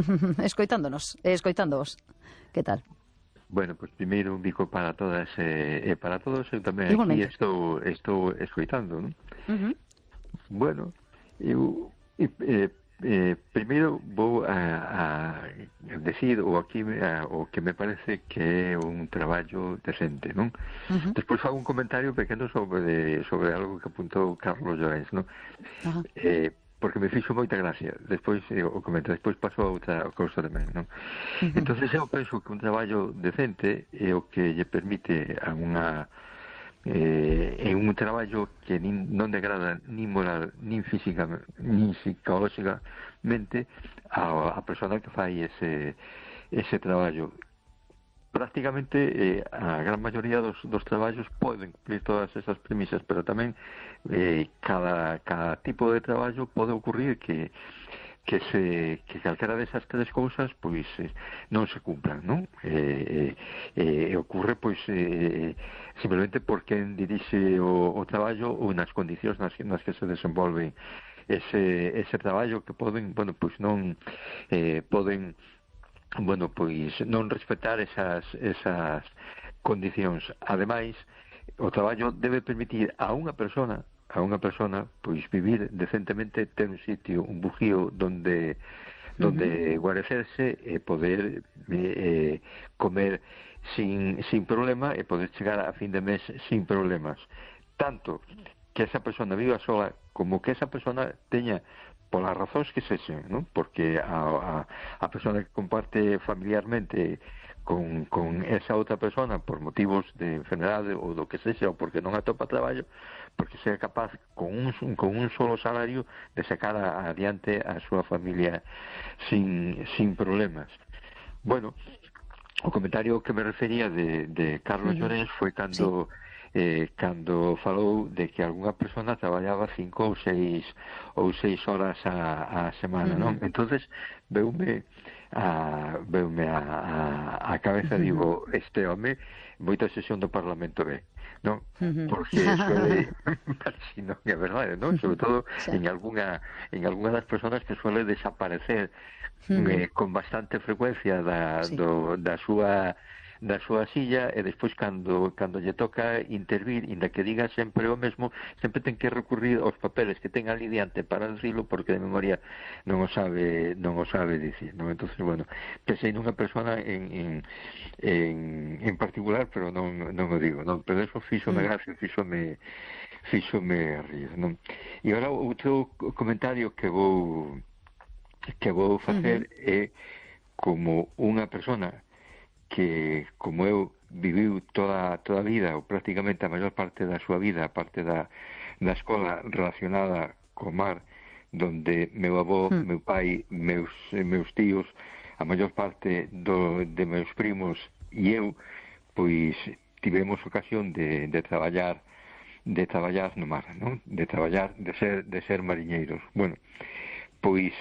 Escoitándoos. Que tal? Bueno, pues primeiro un bico para todas e para todos. Eu tamén Igualmente. aquí estou escoitando, non? Bueno, eu primeiro vou a decir o que me parece que é un traballo decente, non? Despois fago un comentario pequeno sobre algo que apuntou Carlos Llorens, non? Porque me fixo moita gracia. Despois o comento, despois pasou a outra cousa tamén, non? Entonces eu penso que un traballo decente é o que lle permite a unha é un traballo que non degrada nin moral, nin física, nin psicológicamente a persona que fai ese traballo. Prácticamente a gran maioría dos traballos poden cumplir todas esas premisas, pero tamén cada tipo de traballo pode ocurrir que calquera desas tres cousas pois non se cumplan, non? Ocurre pois simplemente porque dirixe o traballo ou nas condicións nas que se desenvolve ese traballo que poden, bueno, pois non poden non respetar esas condicións. Ademais, o traballo debe permitir a unha persona pois vivir decentemente, ter un sitio, un bujío donde guarecerse e poder comer sin problema e poder chegar a fin de mes sin problemas. Tanto que esa persona viva sola como que esa persona teña polas razóns que sexen, non? Porque a persona que comparte familiarmente con esa outra persona por motivos de enfermedade ou do que sexa, ou porque non atopa traballo, porque sea capaz con un solo salario de sacar adiante a súa familia sin problemas. Bueno, o comentario que me refería de Carlos Llorens foi cando falou de que algunha persona traballaba 5 ou 6 horas a semana, non? Entonces veume a cabeza, digo, este home moita sesión do Parlamento B, non? Porque suele si non é verdade, non? Sobre todo en algunha das personas que suele desaparecer con bastante frecuencia da súa silla, e despois cando lle toca intervir, inda que diga sempre o mesmo, sempre ten que recurrir aos papeles que ten ali diante para dicilo, porque de memoria non o sabe dicir, non? Entonces, bueno, pensei nunha persona en particular, pero non o digo, non? Pero eso fíxome gracia, fíxome río, non? E agora outro comentario que vou facer é como unha persona que, como eu, viviu toda a vida, ou prácticamente a maior parte da súa vida, a parte da escola relacionada co mar, donde meu avó, meu pai, meus tíos, a maior parte de meus primos e eu, pois tivemos ocasión de traballar no mar, non? De traballar, de ser mariñeiros. Bueno, pois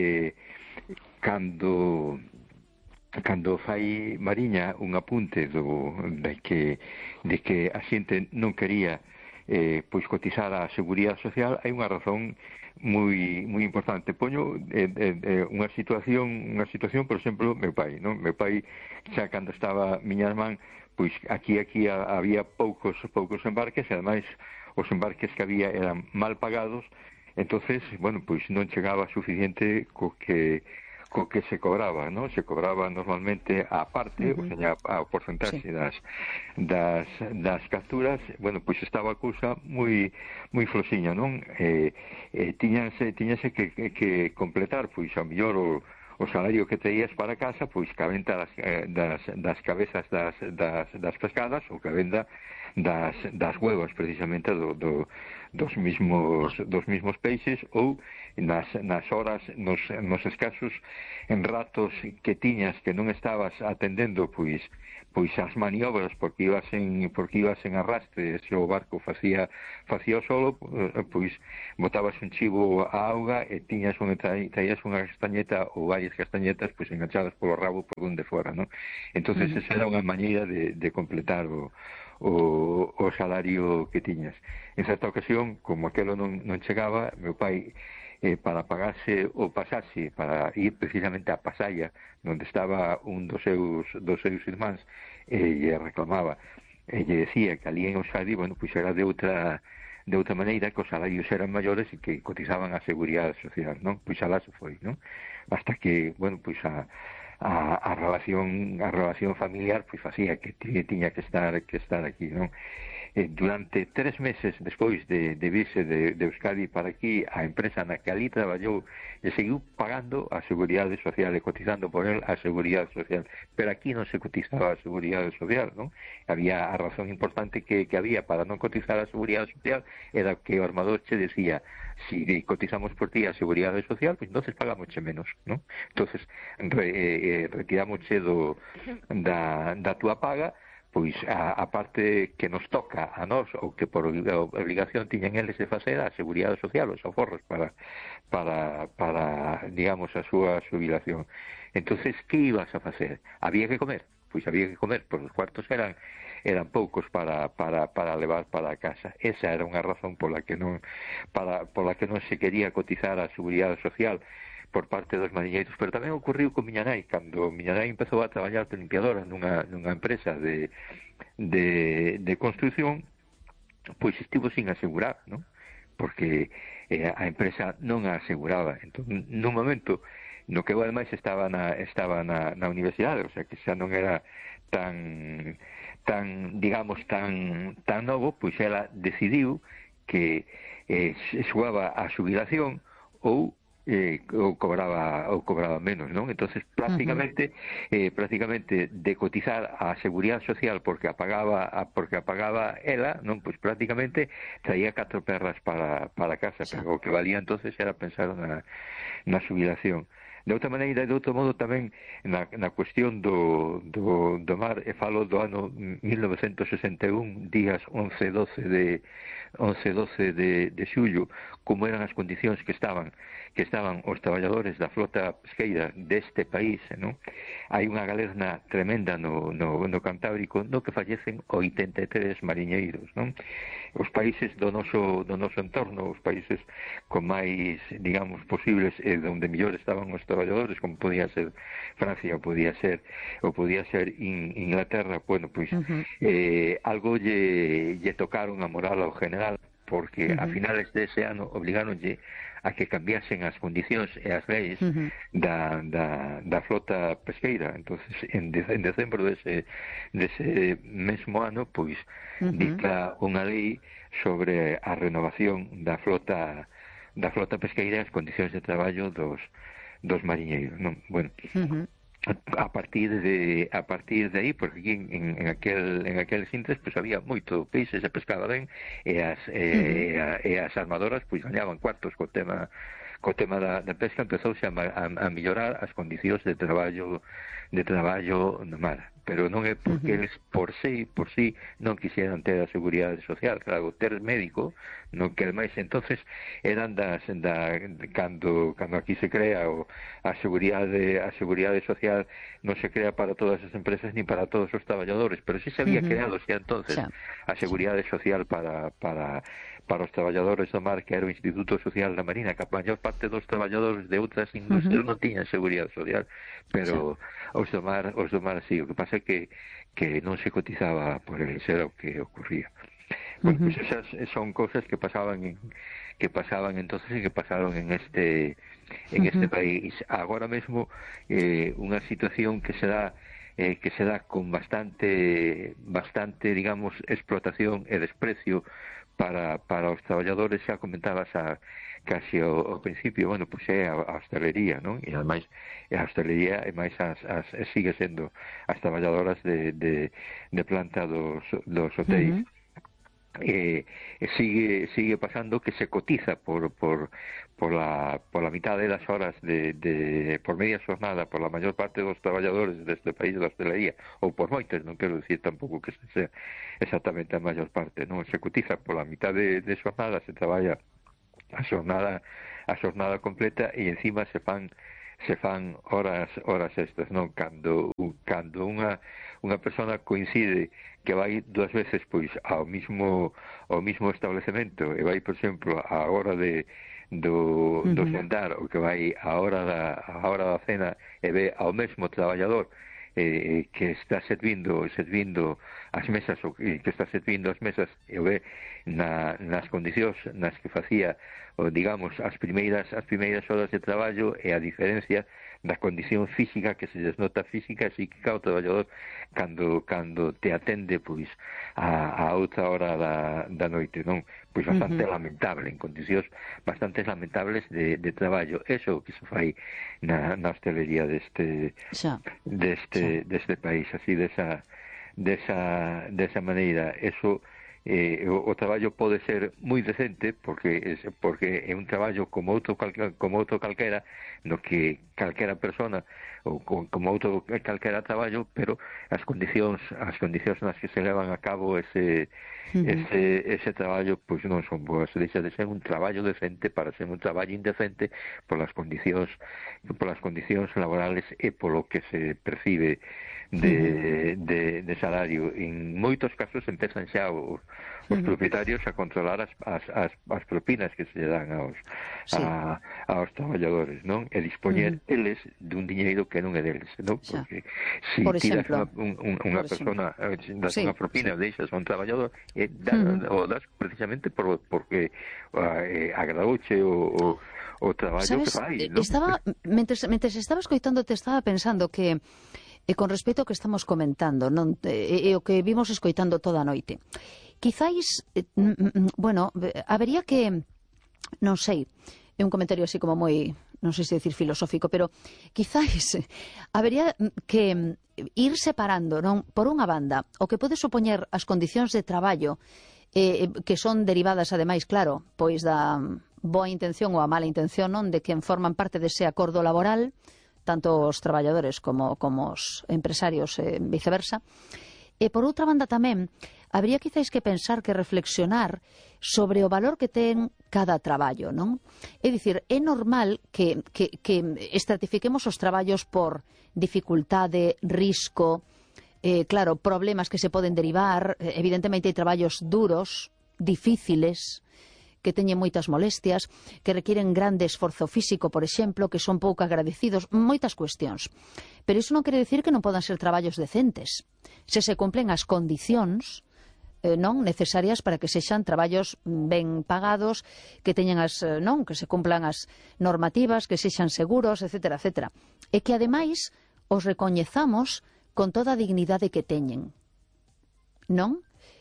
cando fai Mariña un apunte de que a xente non quería pois cotizar a Seguridade Social, hai unha razón moi importante. Poño unha situación, por exemplo, meu pai, non? Meu pai, xa cando estaba miña irmán, pois aquí había poucos embarques, e ademais os embarques que había eran mal pagados. Entonces, bueno, pois non chegaba suficiente co que se cobraba, ¿no? Se cobraba normalmente a parte, o sea, a porcentaxe das capturas. Bueno, pois estaba a cousa moi floxiña, non? Tiñase que completar, pois, a mellor o salario que traías para casa, pois, que a venta das cabezas das pescadas, ou que a venda das huevas, precisamente, dos mismos peixes, ou nas horas, nos escasos en ratos que tiñas que non estabas atendendo pois as maniobras porque ibas en arrastre, se o barco facía solo, pois botabas un chivo á auga e traías unha castañeta ou varias castañetas pois enganchadas polo rabo por onde fora, non? Entonces esa era unha maneira de completar o salario que tiñas. En certa ocasión, como aquelo non chegaba, meu pai para pagarse o pasaxe para ir precisamente a Pasaya, onde estaba un dos seus irmáns, lle reclamaba, lle decía que ali en Euskadi, bueno, pois era de outra maneira, que os salarios eran maiores e que cotizaban a Seguridade Social, non? Pois alá se foi, non? Hasta que, bueno, pois a relación familiar pois facía que tiña que estar aquí, non? Durante 3 meses despois de virse de Euskadi para aquí, a empresa na que ali traballou e seguiu pagando a Seguridade Social e cotizando por el a Seguridade Social, pero aquí non se cotizaba a Seguridade Social, non? Había a razón importante que había para non cotizar a Seguridade Social era que o armador che decía, si cotizamos por ti a Seguridade Social, pues entonces pagamos menos, non? Entonces retiramos da túa paga pois a parte que nos toca a nós ou que por obligación tiñan eles de facer a Seguridade Social, os aforros para digamos a súa xubilación. Entonces, que ibas a facer? Había que comer, pois había que comer, pois os cuartos eran poucos para levar para a casa. Esa era unha razón pola que non se quería cotizar a Seguridade Social por parte dos mariñeiros, pero tamén ocurriu con miña nai, cando miña nai empezou a traballar de limpiadora nunha empresa de construcción, pois estivo sin asegurar, non? Porque a empresa non a aseguraba. Entón, nun momento no que eu ademais estaba na universidade, o sea que xa non era tan novo, pois ela decidiu que xugaba a xubilación ou cobraba menos, non? Entonces prácticamente de cotizar a Seguridade Social porque a pagaba ela, non? Pois prácticamente traía 4 perras para casa, pero o que valía entonces era pensar na xubilación. De outra maneira, de outro modo tamén na cuestión do mar, e falo do ano 1961, días 11-12 de xullo, como eran as condicións que estaban os traballadores da flota pesqueira deste país, non? Hai unha galerna tremenda no Cantábrico no que fallecen 83 mariñeiros, non? Os países do noso entorno, os países con máis, digamos, posibles onde mellor estaban os traballadores, como podía ser Francia ou podía ser Inglaterra, bueno, pois algo lle tocaron a moral ao general, porque a finales dese ano obligáronlle a que cambiasen as condicións e as leis da flota pesqueira. Entonces, en decembro dese mesmo ano, pois dicta unha lei sobre a renovación da flota pesqueira e as condicións de traballo dos mariñeiros, non? Bueno, a partir de aí, porque aquí en aqueles intres pues había moito peixe, se pescaba ben e as armadoras pois gañaban cuartos co tema da pesca. Empezouse a mellorar as condicións de traballo no mar, pero non é porque eles por sí non quixeran ter a Seguridade Social. Claro, ter médico, non que ademais entonces eran cando aquí se crea a Seguridade Social, non se crea para todas as empresas ni para todos os traballadores, pero sí se había creado xa entonces a Seguridade Social para os traballadores do mar, que era o Instituto Social da Marina, que a maior parte dos traballadores de outras industrias non tiñan Seguridade Social, pero os do mar sí. O que pasa é que non se cotizaba por eles, era o que ocurría. Bueno, pues esas son cosas que pasaban entonces e que pasaron en este país. Agora mesmo unha situación que se dá con bastante, digamos, explotación e desprecio para os traballadores. Xa comentabas casi ao principio, bueno, pois é a hostelería, non? E ademais a hostelería e máis sigue sendo as traballadoras de planta dos hotéis. sigue pasando que se cotiza por la mitad de las horas por media jornada por la mayor parte dos traballadores deste país da hostelería, ou por moitos, non quero dicir tampouco que sea exactamente a maior parte, non, se cotiza por la mitad de jornada, se traballa a jornada completa e encima se fan horas extras, non? Cando unha persona coincide que vai dúas veces pois ao mismo establecemento e vai, por exemplo, á hora do sentar, ou que vai á hora da cena e ve ao mesmo traballador que está servindo as mesas, ou que está servindo as mesas, e o ve nas condicións nas que facía, ou digamos, as primeiras horas de traballo, e a diferencia da condición física que se desnota física e psíquica ao traballador cando te atende pois a outra hora da noite, non? Pois bastante lamentable, en condicións bastante lamentables de traballo. Eso que se fai na hostelería deste país, así desa maneira. Eso o traballo pode ser moi decente porque é un traballo como outro calquera, no que calquera persona ou como outro calquera traballo, pero as condicións nas que se levan a cabo ese traballo pois non son boas. Deixa de ser un traballo decente para ser un traballo indecente polas condicións laborales e polo que se percibe de salario. En moitos casos empezan xa os propietarios a controlar as propinas que se lle dan aos traballadores, non? E dispoñer eles dun diñeiro que non é deles, non? Porque se tiras unha persona unha propina, deixas a un traballador o das precisamente porque agradouche o traballo que fai, non? Mentres estaba escoitándote, estaba pensando que con respecto ao que estamos comentando, non, e o que vimos escoitando toda a noite, quizáis, habería que, non sei, é un comentario así como moi, non sei se decir filosófico, pero quizáis habería que ir separando, non, por unha banda, o que pode supoñer as condicións de traballo que son derivadas, ademais, claro, pois da boa intención ou a mala intención, non, de quen forman parte dese acordo laboral, tanto os traballadores como os empresarios e viceversa. E, por outra banda, tamén, habría quizáis que pensar, que reflexionar sobre o valor que ten cada traballo, non? É dicir, é normal que estratifiquemos os traballos por dificultade, risco, claro, problemas que se poden derivar. Evidentemente, hai traballos duros, difíciles, que teñen moitas molestias, que requiren grande esforzo físico, por exemplo, que son pouco agradecidos, moitas cuestións. Pero iso non quere decir que non podan ser traballos decentes. Se cumplen as condicións non necesarias para que sexan traballos ben pagados, que teñan que se cumplan as normativas, que sexan seguros, etcétera, etcétera. E que ademais os recoñezamos con toda a dignidade que teñen. Non?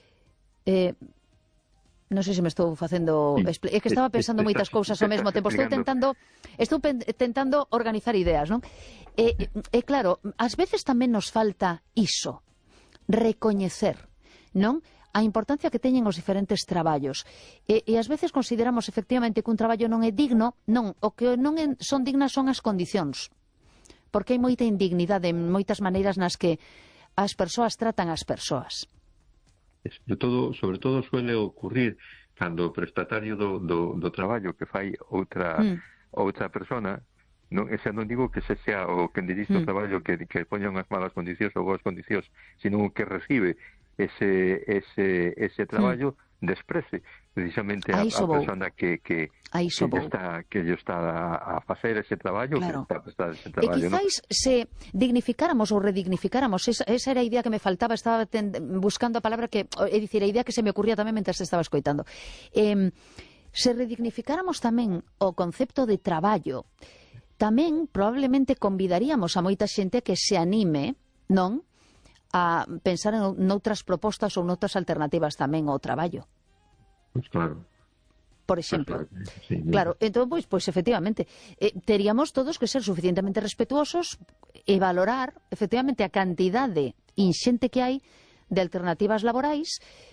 Non sei se me estou facendo... É que estaba pensando moitas cousas ao mesmo tempo. Estou tentando organizar ideas, non? E claro, ás veces tamén nos falta iso, recoñecer, non? A importancia que teñen os diferentes traballos. E ás veces consideramos efectivamente que un traballo non é digno. Non, o que non son dignas son as condicións. Porque hai moita indignidade en moitas maneiras nas que as persoas tratan as persoas. Sobre todo suele ocurrir cando o prestatario do traballo que fai outra persona, non, non digo que se sea o que dirige o traballo que poña unhas malas condicións ou boas condicións, sino que recibe ese traballo desprece precisamente a persona que lle está a facer ese traballo, claro. Que está a prestar ese traballo. E quizáis se dignificáramos ou redignificáramos, esa era a idea que me faltaba, estaba buscando a palabra é dicir, a idea que se me ocurría tamén mentre estaba escoitando. Se redignificáramos tamén o concepto de traballo, tamén probablemente convidaríamos a moita xente que se anime, non, a pensar noutras propostas ou noutras alternativas tamén ao traballo. Pois claro. Por exemplo. Sí, claro, entón, pois efectivamente, teríamos todos que ser suficientemente respetuosos e valorar, efectivamente, a cantidade inxente que hai de alternativas laborais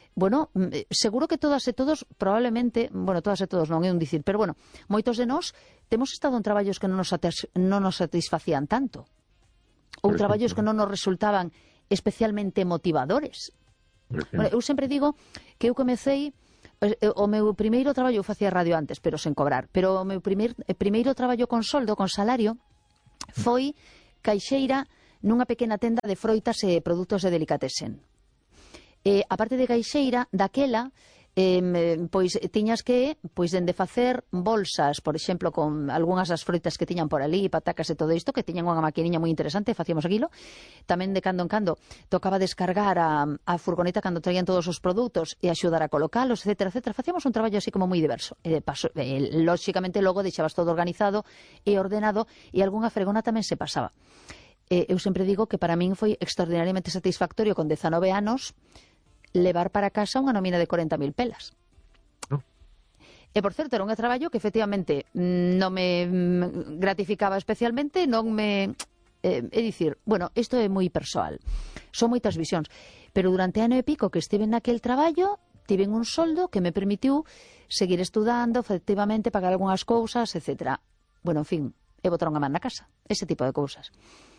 bueno, seguro que todas e todos, probablemente, bueno, todas e todos non é un dicir, pero bueno, moitos de nós temos estado en traballos que non nos satisfacían tanto. Ou traballos que non nos resultaban especialmente motivadores. Bueno, eu sempre digo que eu comecei, o meu primeiro traballo, eu facía radio antes, pero sen cobrar, pero o meu primeiro traballo con soldo, con salario, foi caixeira nunha pequena tenda de froitas e produtos de delicatessen. A parte de caixeira, daquela, pois tiñas que, pois, dende facer bolsas, por exemplo, con algunhas das froitas que tiñan por ali, patacas e todo isto, que tiñan unha maquiniña moi interesante, facíamos aquilo. Tamén de cando en cando tocaba descargar a furgoneta cando traían todos os produtos e axudar a colocalos, etcétera, etcétera. Facíamos un traballo así como moi diverso. Lóxicamente, logo deixabas todo organizado e ordenado e algunha fregona tamén se pasaba. Eu sempre digo que para min foi extraordinariamente satisfactorio con 19 anos levar para casa unha nómina de 40.000 pelas. E, por certo, era un traballo que efectivamente non me gratificaba especialmente, non me... é dicir, bueno, isto é moi persoal. Son moitas visións. Pero durante ano e pico que estive naquel traballo, tiven un soldo que me permitiu seguir estudando, efectivamente, pagar algunhas cousas, etc. Bueno, en fin, e botar unha man na casa. Ese tipo de cousas.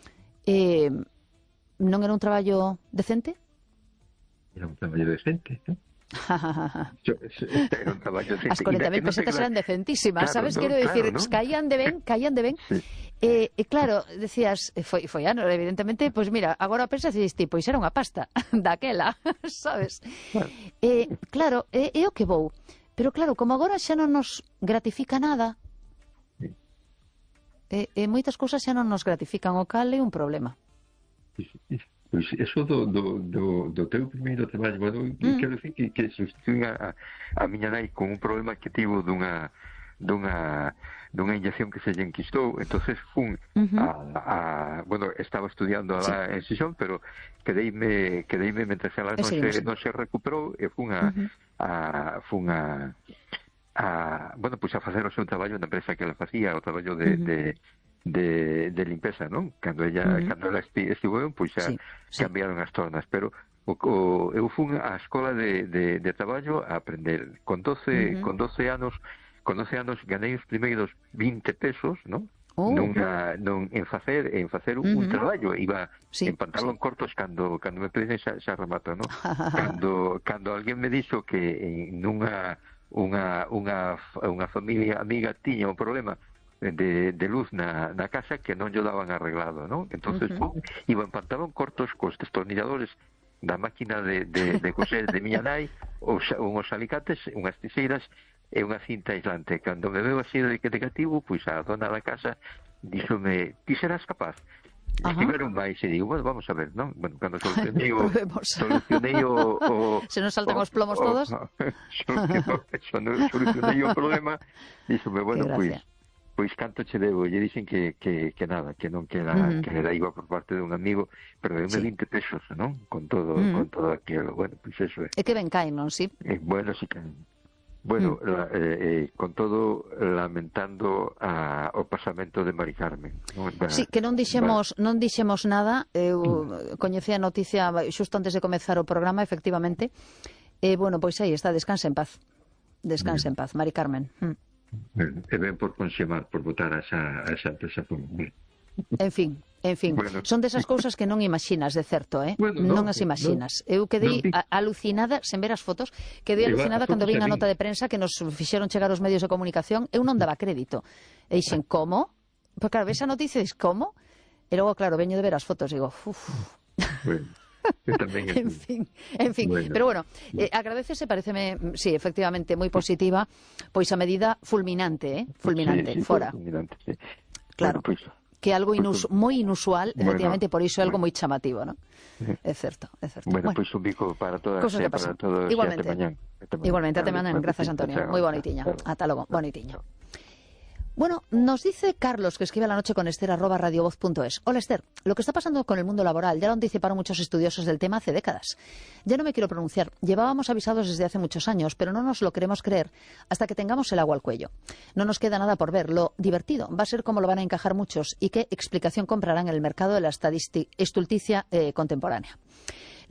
Non era un traballo decente? Era un traballo decente, ¿no? Era un traballo decente. As 40.000 pesetas eran decentísimas, claro, sabes? Quero dicir, ¿no? Caían de ben. Sí. Claro, decías, foi ano, evidentemente, pois mira, agora pensas e dices, pois era unha pasta daquela, sabes? Claro, é o que vou. Pero claro, como agora xa non nos gratifica nada, moitas cousas xa non nos gratifican, o cal é un problema. Pois eso do teu primeiro traballo, bueno, quero dicir que sustituín a miña nai con un problema que tivo dunha inyección que se lle enquistou, entonces fun bueno, estaba estudiando alá en Xixón, pero quedeime mentre ela non se recuperou e fun bueno, pois a facer o seu traballo na empresa que ela facía, o traballo de limpeza, non? Cando ela estivo, pois xa cambiaron as tornas, pero eu fun á escola de traballo a aprender. Con 12 anos ganei os primeiros 20 pesos, non? En facer un traballo, iba en pantalón cortos cando me pedían xa remato, non? Cando alguén me dixo que nunha unha familia amiga tiña un problema de luz na casa que non lle daban arreglado, non? Entonces iba en pantalón cortos cos destornilladores da máquina de coser de miña nai, unhos alicates, unhas tiseiras e unha cinta aislante. Cando me veo así de negativo, pois a dona da casa díxome, ti serás capaz? Estiveron máis e digo, bueno, vamos a ver, non? Bueno, cando solucionei o se nos saltan os plomos todos. Solucionei o problema, díxome, bueno, pois canto che debo, lle dixen que nada, que non queda iba por parte dun amigo, pero deu-me 20 pesos, non? Con todo aquilo, bueno, pois eso é. E que ben caen, non, si? Bueno, si caen. Bueno, con todo lamentando o pasamento de Mari Carmen, non? Sí, que non dixemos nada. Eu coñecía a noticia xusto antes de comezar o programa, efectivamente. Bueno, pois aí está, descanse en paz. Descanse en paz, Mari Carmen. E ben por conxemar, por votar a esa empresa. En fin, bueno, son desas cousas que non imaxinas, de certo, bueno, non as imaxinas. Eu quedei alucinada, sen ver as fotos, quedei alucinada cando vi a nota de prensa que nos fixeron chegar os medios de comunicación, eu non daba crédito. E dixen, como? Pois claro, ves a noticia e dis, como? E logo, claro, veño de ver as fotos e digo, bueno. En fin, bueno. Pero bueno, agradecese, pareceme, sí, efectivamente, moi positiva, pois a medida fulminante, fulminante, fora. Fulminante, sí. Claro, bueno, que é algo moi inusual, efectivamente, por iso é algo moi chamativo, non? É certo. Bueno, pois un bico para todas e para todos. Igualmente, ate mañán, grazas, Antonio. Moi boa noitiña. Ata logo, boa noitiña. Bueno, nos dice Carlos, que escribe a la noche con Esther@radiovoz.es. Hola, Esther. Lo que está pasando con el mundo laboral ya lo anticiparon muchos estudiosos del tema hace décadas. Ya no me quiero pronunciar. Llevábamos avisados desde hace muchos años, pero no nos lo queremos creer hasta que tengamos el agua al cuello. No nos queda nada por ver. Lo divertido va a ser cómo lo van a encajar muchos y qué explicación comprarán en el mercado de la estulticia contemporánea.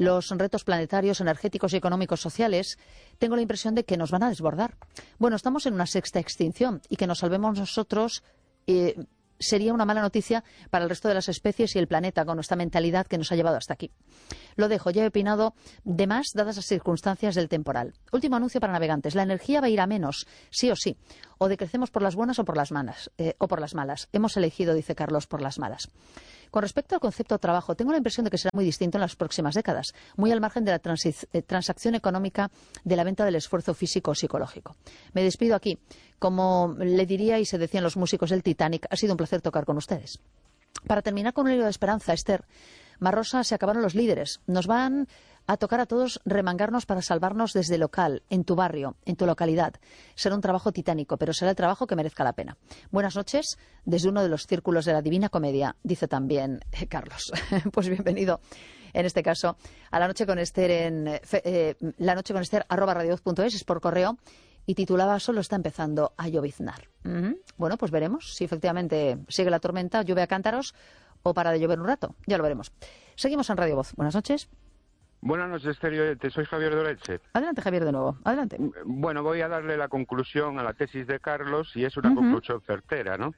los retos planetarios, energéticos y económicos sociales, tengo la impresión de que nos van a desbordar. Bueno, estamos en una sexta extinción y que nos salvemos nosotros sería una mala noticia para el resto de las especies y el planeta con nuestra mentalidad que nos ha llevado hasta aquí. Lo dejo, ya he opinado de más dadas las circunstancias del temporal. Último anuncio para navegantes. La energía va a ir a menos, sí o sí. O decrecemos por las buenas o por las malas. Hemos elegido, dice Carlos, por las malas. Con respecto al concepto de trabajo, tengo la impresión de que será muy distinto en las próximas décadas, muy al margen de la transacción económica de la venta del esfuerzo físico o psicológico. Me despido aquí. Como le diría y se decían los músicos del Titanic, ha sido un placer tocar con ustedes. Para terminar con un hilo de esperanza, Esther, Marrosa, se acabaron los líderes. Nos van a tocar a todos remangarnos para salvarnos desde local, en tu barrio, en tu localidad. Será un trabajo titánico, pero será el trabajo que merezca la pena. Buenas noches desde uno de los círculos de la Divina Comedia, dice también Carlos. Pues bienvenido, en este caso, a La Noche con Esther @radiovoz.es, es por correo, y titulaba Solo está empezando a lloviznar. Bueno, pues veremos si efectivamente sigue la tormenta, llueve a cántaros o para de llover un rato. Ya lo veremos. Seguimos en Radio Voz. Buenas noches. Buenas noches, Esther. Soy Javier de Orense. Adelante, Javier, de nuevo. Adelante. Bueno, voy a darle la conclusión a la tesis de Carlos y es una conclusión certera, ¿no?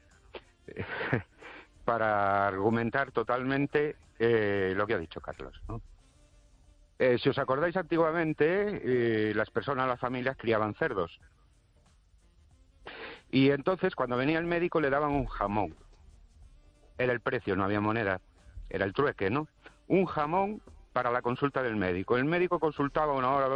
Para argumentar totalmente lo que ha dicho Carlos, ¿no? Si os acordáis, antiguamente las personas, las familias criaban cerdos. Y entonces, cuando venía el médico, le daban un jamón. Era el precio, no había moneda. Era el trueque, ¿no? Un jamón para la consulta del médico. El médico consultaba 1 hora,